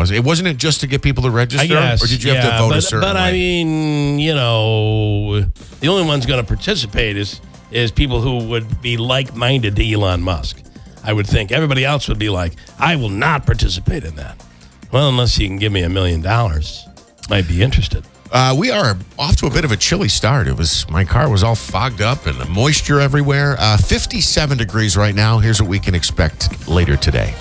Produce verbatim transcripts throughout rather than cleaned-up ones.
was it? Wasn't it just to get people to register? I guess, or did you yeah, have to vote but, a certain But way? I mean, you know, the only ones going to participate is is people who would be like-minded to Elon Musk. I would think everybody else would be like, I will not participate in that. Well, unless you can give me a million dollars, might be interested. Uh, we are off to a bit of a chilly start. It was my car was all fogged up and the moisture everywhere. Uh, fifty-seven degrees right now. Here's what we can expect later today.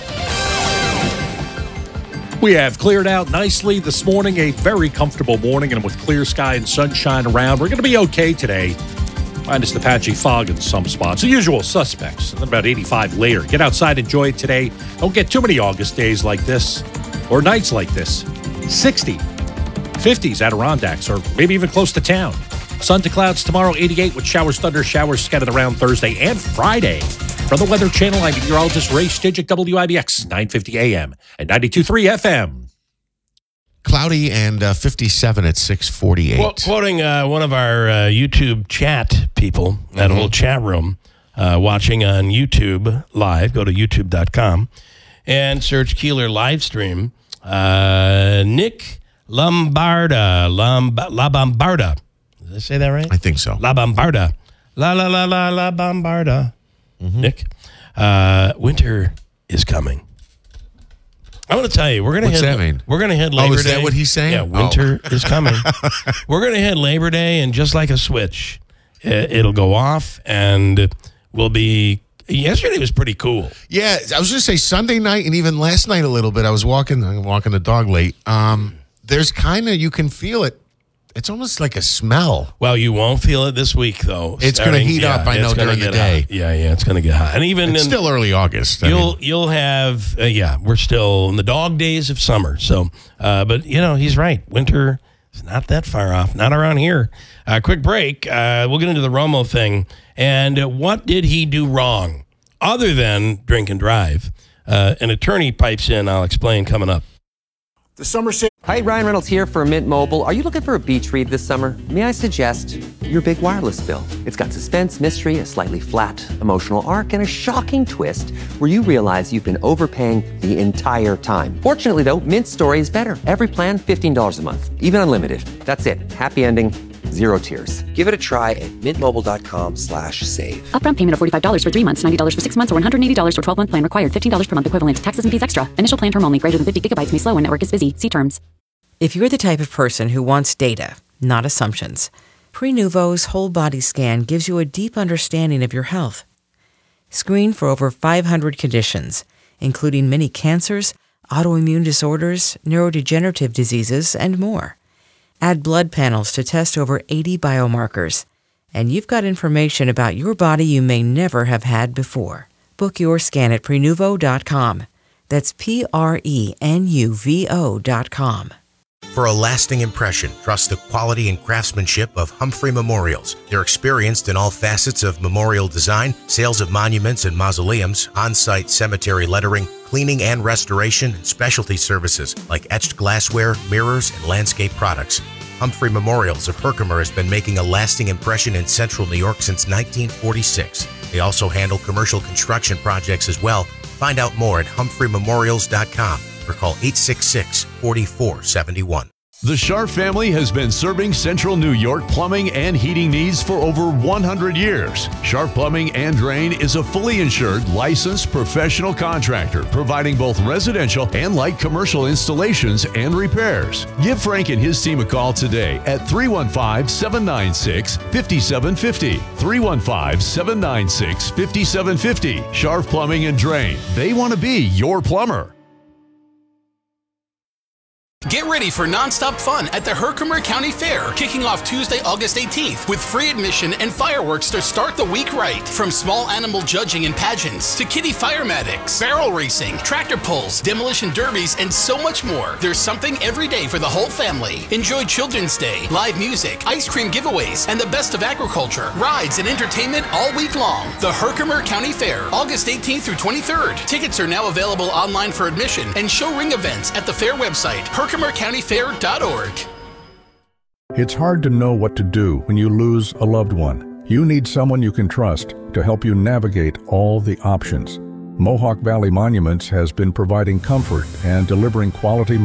We have cleared out nicely this morning, a very comfortable morning, and with clear sky and sunshine around, we're going to be okay today. Minus the patchy fog in some spots. The usual suspects. And then about eighty-five later. Get outside, enjoy it today. Don't get too many August days like this or nights like this. sixty, fifties Adirondacks, or maybe even close to town. Sun to clouds tomorrow, eighty-eight with showers, thunder, showers scattered around Thursday and Friday. From the Weather Channel, I'm meteorologist Ray Stidgick, W I B X, nine fifty A M and ninety-two point three F M. Cloudy and uh, fifty-seven at six forty-eight. Qu- quoting uh, one of our uh, YouTube chat people, that Mm-hmm. whole chat room, uh, watching on YouTube live, go to youtube dot com and search Keeler live stream. Uh, Nick Lombarda, Lomb- La Bombarda. Did I say that right? I think so. La Bombarda. La La La La La Bombarda. Mm-hmm. Nick, uh, winter is coming. I want to tell you, we're going to What's hit. that mean? We're going to hit Labor Oh, is Day. that what he's saying? Yeah, winter Oh. is coming. We're going to hit Labor Day, and just like a switch, it'll go off, and we'll be. Yesterday was pretty cool. Yeah, I was going to say Sunday night and even last night a little bit. I was walking, I'm walking the dog late. Um, there's kind of, you can feel it. It's almost like a smell. Well, you won't feel it this week, though. It's going to Starting- heat yeah, up, I it's know, gonna during the get day. hot. Yeah, yeah, it's going to get hot, and even It's in, still early August. I You'll mean, you'll have uh, yeah, we're still in the dog days of summer. So, uh, but you know he's right. Winter is not that far off. Not around here. Uh, quick break. Uh, we'll get into the Romo thing and uh, what did he do wrong other than drink and drive? Uh, an attorney pipes in. I'll explain coming up. The summer sale. Hi, Ryan Reynolds here for Mint Mobile. Are you looking for a beach read this summer? May I suggest your big wireless bill? It's got suspense, mystery, a slightly flat, emotional arc, and a shocking twist where you realize you've been overpaying the entire time. Fortunately, though, Mint's story is better. Every plan, fifteen dollars a month. Even unlimited. That's it. Happy ending. Zero tears. Give it a try at mintmobile.com slash save. Upfront payment of forty-five dollars for three months, ninety dollars for six months, or one hundred eighty dollars for twelve-month plan required. fifteen dollars per month equivalent. Taxes and fees extra. Initial plan term only. Greater than fifty gigabytes may slow when network is busy. See terms. If you're the type of person who wants data, not assumptions, Prenuvo's whole body scan gives you a deep understanding of your health. Screen for over five hundred conditions, including many cancers, autoimmune disorders, neurodegenerative diseases, and more. Add blood panels to test over eighty biomarkers, and you've got information about your body you may never have had before. Book your scan at Prenuvo dot com. That's P R E N U V O dot com. For a lasting impression, trust the quality and craftsmanship of Humphrey Memorials. They're experienced in all facets of memorial design, sales of monuments and mausoleums, on-site cemetery lettering, cleaning and restoration, and specialty services like etched glassware, mirrors, and landscape products. Humphrey Memorials of Herkimer has been making a lasting impression in central New York since nineteen forty-six. They also handle commercial construction projects as well. Find out more at humphrey memorials dot com or call eight six six, four four seven one. The Scharf family has been serving Central New York plumbing and heating needs for over one hundred years. Scharf Plumbing and Drain is a fully insured, licensed professional contractor providing both residential and light commercial installations and repairs. Give Frank and his team a call today at three one five, seven nine six, five seven five zero. three one five, seven nine six, five seven five zero. Scharf Plumbing and Drain. They want to be your plumber. Get ready for nonstop fun at the Herkimer County Fair, kicking off Tuesday, August eighteenth, with free admission and fireworks to start the week right. From small animal judging and pageants to kiddie firematics, barrel racing, tractor pulls, demolition derbies, and so much more. There's something every day for the whole family. Enjoy Children's Day, live music, ice cream giveaways, and the best of agriculture, rides, and entertainment all week long. The Herkimer County Fair, August eighteenth through twenty-third. Tickets are now available online for admission and show ring events at the fair website, herkimer county fair dot org. It's hard to know what to do when you lose a loved one. You need someone you can trust to help you navigate all the options. Mohawk Valley Monuments has been providing comfort and delivering quality